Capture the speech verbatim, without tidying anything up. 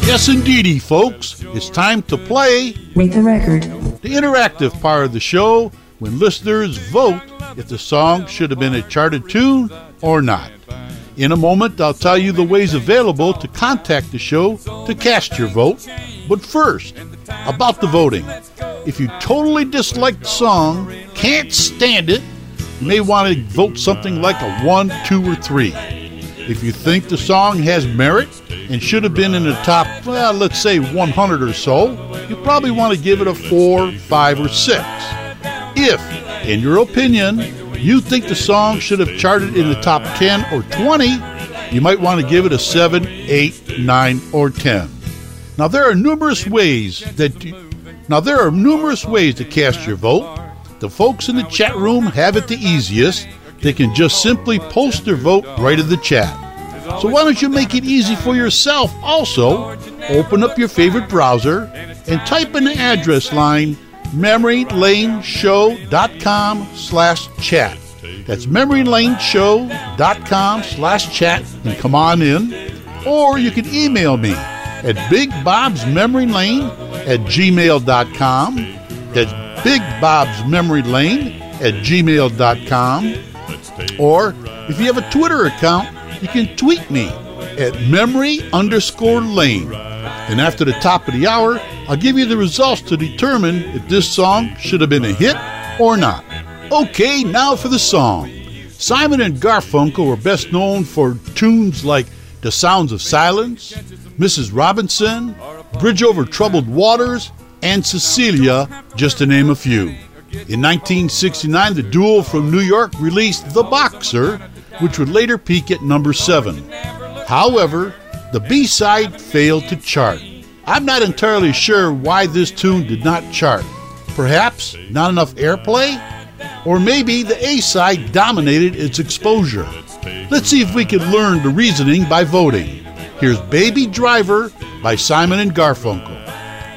Yes, indeedy, folks. It's time to play Rate the Record, the interactive part of the show when listeners vote if the song should have been a charted tune or not. In a moment, I'll tell you the ways available to contact the show to cast your vote. But first, about the voting. If you totally dislike the song, can't stand it, you may want to vote something like a one, two, or three. If you think the song has merit and should have been in the top, well, let's say one hundred or so, you probably want to give it a four, five, or six. If, in your opinion, you think the song should have charted in the top ten or twenty, you might want to give it a seven, eight, nine, or ten. Now there are numerous ways that you, now there are numerous ways to cast your vote. The folks in the chat room have it the easiest. They can just simply post their vote right in the chat. So why don't you make it easy for yourself also? Open up your favorite browser and type in the address line memorylaneshow.com slash chat. That's memorylaneshow.com slash chat and come on in. Or you can email me at bigbobsmemorylane at gmail.com. That's bigbobsmemorylane at gmail.com. Or if you have a Twitter account, you can tweet me at memory underscore lane. And after the top of the hour, I'll give you the results to determine if this song should have been a hit or not. Okay, now for the song. Simon and Garfunkel were best known for tunes like The Sounds of Silence, Missus Robinson, Bridge Over Troubled Waters, and Cecilia, just to name a few. In nineteen sixty-nine, the duo from New York released The Boxer, which would later peak at number seven. However, the B-side failed to chart. I'm not entirely sure why this tune did not chart. Perhaps not enough airplay? Or maybe the A-side dominated its exposure. Let's see if we can learn the reasoning by voting. Here's Baby Driver by Simon and Garfunkel.